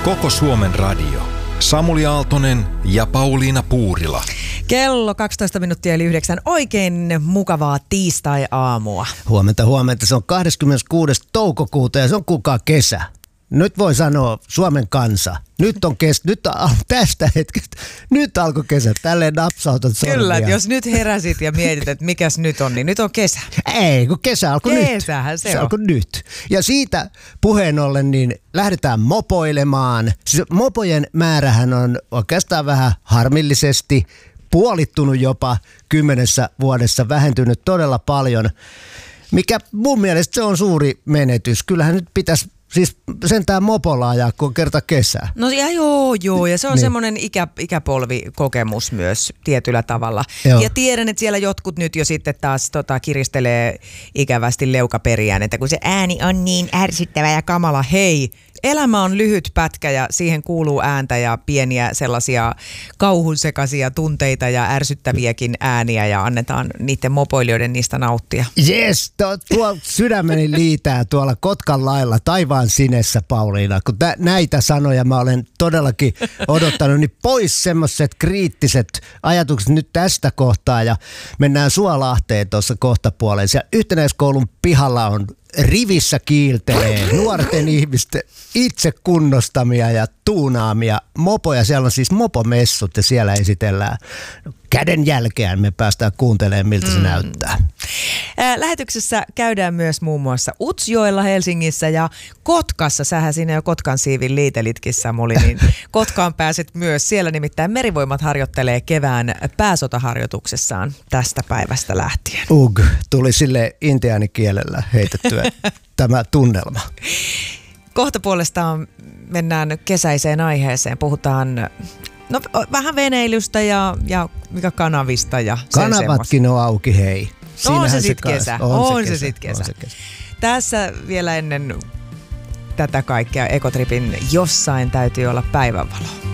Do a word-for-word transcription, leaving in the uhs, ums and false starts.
Koko Suomen radio. Samuli Aaltonen ja Pauliina Puurila. Kello kaksitoista minuuttia eli yhdeksän. Oikein mukavaa tiistai-aamua. Huomenta, huomenta. Se on kahdeskymmeneskuudes toukokuuta ja se on kuka kesä. Nyt voi sanoa Suomen kansa. Nyt on kes... Nyt on tästä hetkestä. Nyt alkoi kesä. Tälleen napsautat sormia. Kyllä, jos nyt heräsit ja mietit, että mikäs nyt on, niin nyt on kesä. Ei, kun kesä alkoi nyt. Kesähän se, se on. alkoi nyt. Ja siitä puheen ollen, niin lähdetään mopoilemaan. Siis mopojen määrähän on oikeastaan vähän harmillisesti puolittunut jopa kymmenessä vuodessa, vähentynyt todella paljon. Mikä mun mielestä se on suuri menetys. Kyllähän nyt pitäisi siis sentään mopolla ajaa, kun on kerta kesää. No ja joo, joo. Ja se on niin. semmoinen ikä, ikäpolvikokemus myös tietyllä tavalla. Joo. Ja tiedän, että siellä jotkut nyt jo sitten taas tota, kiristelee ikävästi leukaperiään, että kun se ääni on niin ärsyttävä ja kamala. Hei, elämä on lyhyt pätkä ja siihen kuuluu ääntä ja pieniä sellaisia kauhunsekaisia tunteita ja ärsyttäviäkin ääniä ja annetaan niiden mopoilijoiden niistä nauttia. Jes, tuo, tuo sydämeni liitää tuolla Kotkan lailla taivaan sinessä, Pauliina. Kun tä, näitä sanoja mä olen todellakin odottanut, niin pois semmoiset kriittiset ajatukset nyt tästä kohtaa ja mennään Suolahteen tuossa kohtapuoleen. Siellä yhtenäiskoulun pihalla on rivissä kiiltelee nuorten ihmisten itse kunnostamia ja tuunaamia mopoja. Siellä on siis mopomessut ja siellä esitellään käden jälkeen. Me päästään kuuntelemaan, miltä se mm. näyttää. Lähetyksessä käydään myös muun muassa Utsjoella Helsingissä ja Kotkassa. Sähän siinä jo Kotkan siivin liitelitkin, Samuli, niin Kotkaan pääset myös. Siellä nimittäin Merivoimat harjoittelee kevään pääsotaharjoituksessaan tästä päivästä lähtien. Ug, tuli sille intiaanikielellä heitettyä tämä tunnelma. Kohta puolestaan mennään kesäiseen aiheeseen. Puhutaan no, vähän veneilystä ja, ja mikä kanavista ja sen Kanavatkin semmoista. on auki, hei. No on se Siinähän sitten kesä. On, on se se kesä. sitten kesä. On se kesä. Tässä vielä ennen tätä kaikkea Ekotripin jossain täytyy olla päivänvalo.